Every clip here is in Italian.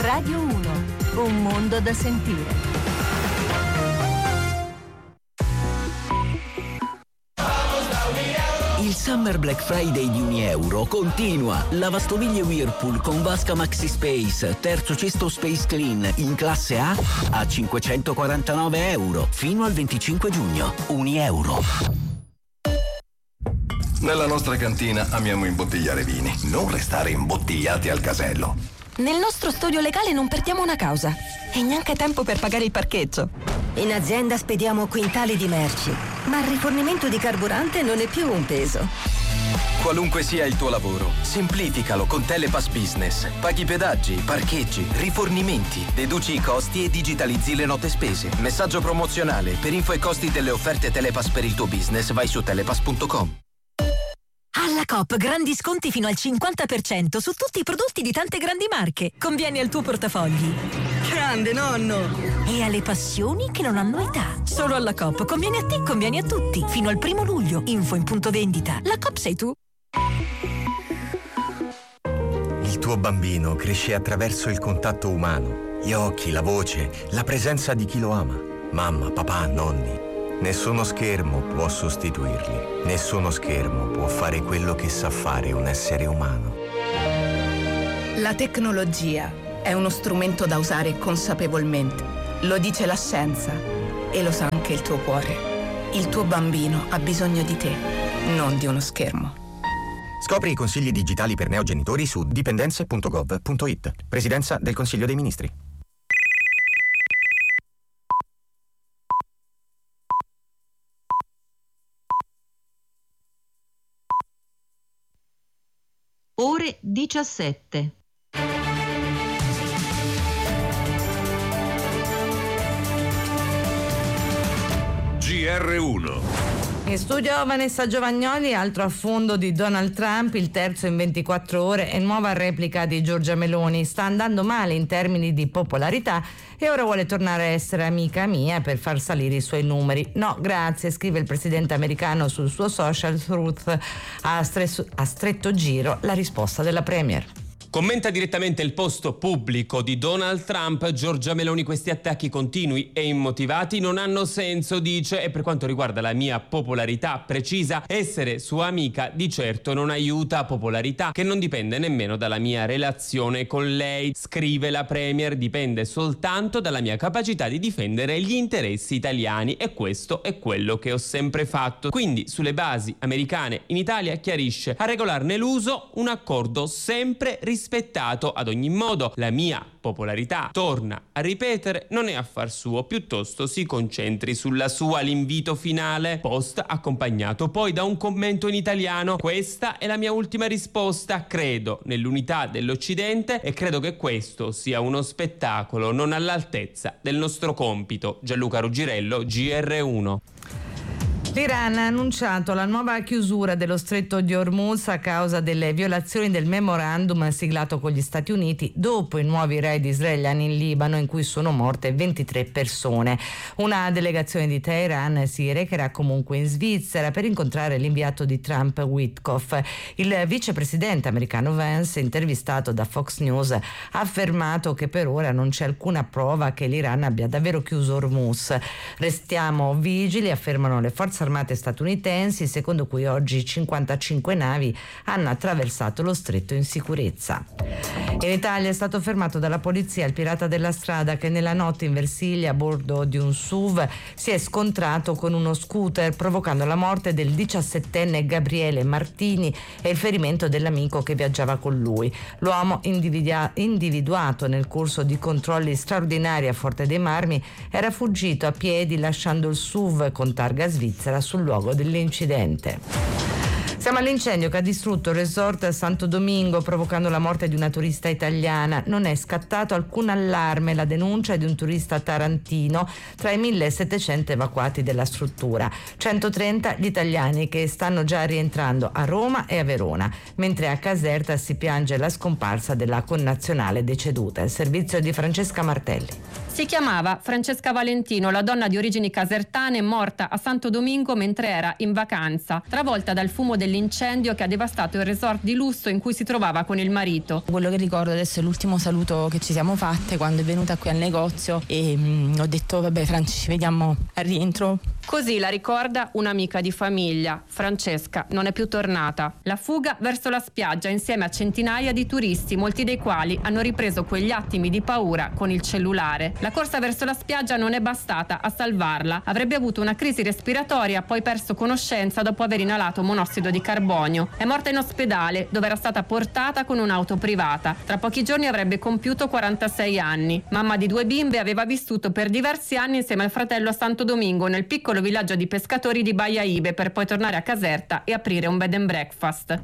Radio 1, un mondo da sentire. Il Summer Black Friday di €1 continua. Lavastoviglie Whirlpool con vasca Maxi Space, terzo cesto Space Clean in classe A a €549 fino al 25 giugno. €1. Nella nostra cantina amiamo imbottigliare vini, non restare imbottigliati al casello. Nel nostro studio legale non perdiamo una causa e neanche tempo per pagare il parcheggio. In azienda spediamo quintali di merci, ma il rifornimento di carburante non è più un peso. Qualunque sia il tuo lavoro, semplificalo con Telepass Business. Paghi pedaggi, parcheggi, rifornimenti, deduci i costi e digitalizzi le note spese. Messaggio promozionale. Per info e costi delle offerte Telepass per il tuo business vai su telepass.com. Alla Coop grandi sconti fino al 50% su tutti i prodotti di tante grandi marche. Convieni al tuo portafogli. Grande nonno! E alle passioni che non hanno età. Solo alla Coop. Conviene a te, conviene a tutti. Fino al 1 luglio. Info in punto vendita. La Coop sei tu. Il tuo bambino cresce attraverso il contatto umano, gli occhi, la voce, la presenza di chi lo ama. Mamma, papà, nonni. Nessuno schermo può sostituirli. Nessuno schermo può fare quello che sa fare un essere umano. La tecnologia è uno strumento da usare consapevolmente. Lo dice la scienza e lo sa anche il tuo cuore. Il tuo bambino ha bisogno di te, non di uno schermo. Scopri i consigli digitali per neogenitori su dipendenze.gov.it. Presidenza del Consiglio dei Ministri. Ore 17. GR1. In studio Vanessa Giovagnoli, altro affondo di Donald Trump, il terzo in 24 ore e nuova replica di Giorgia Meloni. Sta andando male in termini di popolarità e ora vuole tornare a essere amica mia per far salire i suoi numeri. No, grazie, scrive il presidente americano sul suo social Truth, a stretto giro la risposta della premier. Commenta direttamente il post pubblico di Donald Trump. Giorgia Meloni: questi attacchi continui e immotivati non hanno senso, dice, e per quanto riguarda la mia popolarità, precisa, essere sua amica di certo non aiuta, popolarità che non dipende nemmeno dalla mia relazione con lei. Scrive la premier: dipende soltanto dalla mia capacità di difendere gli interessi italiani e questo è quello che ho sempre fatto. Quindi sulle basi americane in Italia, chiarisce, a regolarne l'uso un accordo sempre rispettato ad ogni modo. La mia popolarità, torna a ripetere, non è affar suo, piuttosto si concentri sulla sua. L'invito finale, post accompagnato poi da un commento in italiano: questa è la mia ultima risposta, credo nell'unità dell'Occidente e credo che questo sia uno spettacolo non all'altezza del nostro compito. Gianluca Ruggirello, GR1. L'Iran ha annunciato la nuova chiusura dello stretto di Hormuz a causa delle violazioni del memorandum siglato con gli Stati Uniti dopo i nuovi raid israeliani in Libano, in cui sono morte 23 persone. Una delegazione di Teheran si recherà comunque in Svizzera per incontrare l'inviato di Trump Witkoff. Il vicepresidente americano Vance, intervistato da Fox News, ha affermato che per ora non c'è alcuna prova che l'Iran abbia davvero chiuso Hormuz. Restiamo vigili, affermano le forze armate statunitensi, secondo cui oggi 55 navi hanno attraversato lo stretto in sicurezza. In Italia è stato fermato dalla polizia il pirata della strada che nella notte in Versilia a bordo di un SUV si è scontrato con uno scooter, provocando la morte del 17enne Gabriele Martini e il ferimento dell'amico che viaggiava con lui. L'uomo, individuato nel corso di controlli straordinari a Forte dei Marmi, era fuggito a piedi lasciando il SUV con targa svizzera sul luogo dell'incidente. Siamo all'incendio che ha distrutto il resort Santo Domingo, provocando la morte di una turista italiana. Non è scattato alcun allarme, la denuncia è di un turista tarantino tra i 1700 evacuati della struttura. 130 gli italiani che stanno già rientrando a Roma e a Verona, mentre a Caserta si piange la scomparsa della connazionale deceduta. Il servizio di Francesca Martelli. Si chiamava Francesca Valentino, la donna di origini casertane morta a Santo Domingo mentre era in vacanza, travolta dal fumo dell'incendio che ha devastato il resort di lusso in cui si trovava con il marito. Quello che ricordo adesso è l'ultimo saluto che ci siamo fatte quando è venuta qui al negozio e ho detto vabbè Franci, ci vediamo al rientro. Così la ricorda un'amica di famiglia. Francesca non è più tornata. La fuga verso la spiaggia insieme a centinaia di turisti, molti dei quali hanno ripreso quegli attimi di paura con il cellulare. La corsa verso la spiaggia non è bastata a salvarla. Avrebbe avuto una crisi respiratoria, poi perso conoscenza dopo aver inalato monossido di carbonio. È morta in ospedale, dove era stata portata con un'auto privata. Tra pochi giorni avrebbe compiuto 46 anni. Mamma di 2 bimbe, aveva vissuto per diversi anni insieme al fratello a Santo Domingo, nel piccolo villaggio di pescatori di Baia Ibe, per poi tornare a Caserta e aprire un bed and breakfast.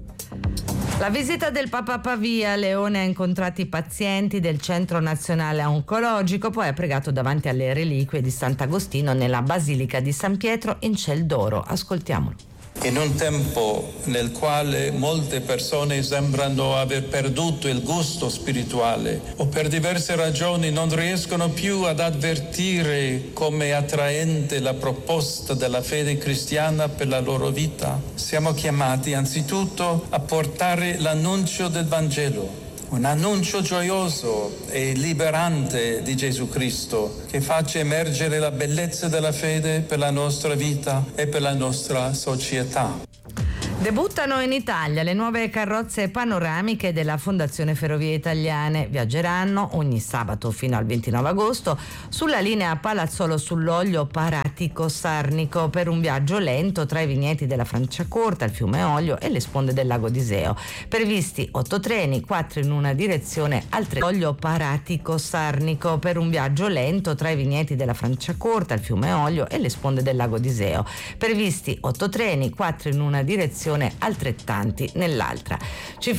La visita del Papa a Pavia, Leone ha incontrato i pazienti del Centro Nazionale Oncologico, poi ha pregato davanti alle reliquie di Sant'Agostino nella Basilica di San Pietro in Ciel d'Oro. Ascoltiamolo. In un tempo nel quale molte persone sembrano aver perduto il gusto spirituale o per diverse ragioni non riescono più ad avvertire come attraente la proposta della fede cristiana per la loro vita, siamo chiamati anzitutto a portare l'annuncio del Vangelo. Un annuncio gioioso e liberante di Gesù Cristo che faccia emergere la bellezza della fede per la nostra vita e per la nostra società. Debuttano in Italia le nuove carrozze panoramiche della Fondazione Ferrovie Italiane. Viaggeranno ogni sabato fino al 29 agosto sulla linea Palazzolo sull'Oglio Paratico-Sarnico per un viaggio lento tra i vigneti della Franciacorta, il fiume Oglio e le sponde del lago d'Iseo. Previsti 8 treni, 4 in una direzione, altri Oglio Paratico-Sarnico per un viaggio lento tra i vigneti della Franciacorta, il fiume Oglio e le sponde del lago d'Iseo. Previsti 8 treni, 4 in una direzione, altrettanti nell'altra. Ci